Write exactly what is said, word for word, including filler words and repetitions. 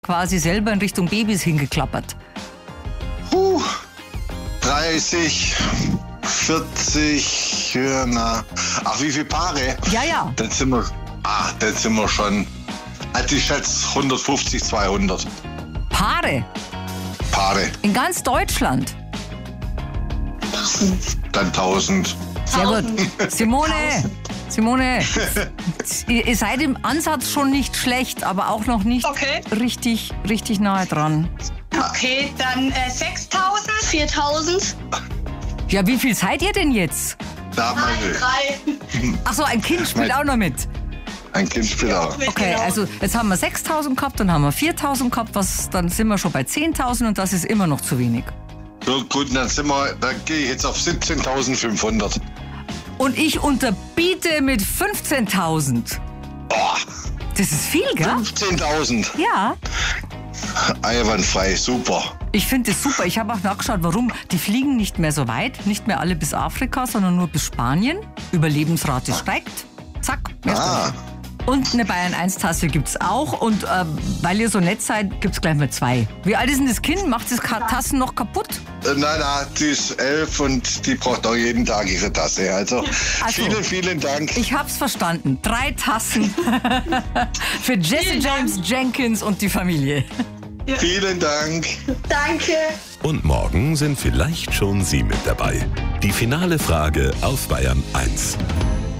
quasi selber in Richtung Babys hingeklappert? Puh, dreißig, vierzig, ja, na. Ach, wie viele Paare? Ja, ja. Dann sind wir, ah, dann sind wir schon, also ich schätze hundertfünfzig, zweihundert. Paare? Paare. In ganz Deutschland? Dann tausend. Sehr gut. Simone, Simone, ihr ihr seid im Ansatz schon nicht schlecht, aber auch noch nicht Okay. richtig, richtig nahe dran. Okay, dann äh, sechstausend. viertausend. Ja, wie viel seid ihr denn jetzt? Da Nein, meine, drei. Ach so, ein Kind spielt Nein. auch noch mit. ein Kind spielt auch. Okay, Genau. also jetzt haben wir sechstausend gehabt, dann haben wir viertausend gehabt, was, dann sind wir schon bei zehntausend und das ist immer noch zu wenig. So gut, dann sind wir, dann gehe ich jetzt auf siebzehntausendfünfhundert. Und ich unterbiete mit fünfzehntausend. Oh, Das ist viel, gell? fünfzehntausend. Ja. Einwandfrei, super. Ich finde das super. Ich habe auch nachgeschaut, warum. Die fliegen nicht mehr so weit, nicht mehr alle bis Afrika, sondern nur bis Spanien. Überlebensrate steigt. Zack, mehr Ah. Steuer. Und eine Bayern eins Tasse gibt's auch. Und äh, weil ihr so nett seid, gibt's gleich mal zwei. Wie alt ist denn das Kind? Macht das Ka- Tassen noch kaputt? Äh, Nein, nein, die ist elf und die braucht auch jeden Tag ihre Tasse. Also, Also, vielen, vielen Dank. Ich hab's verstanden. Drei Tassen für Jesse Vielen Dank. James Jenkins und die Familie. Vielen Dank. Danke. Und morgen sind vielleicht schon Sie mit dabei. Die finale Frage auf Bayern eins.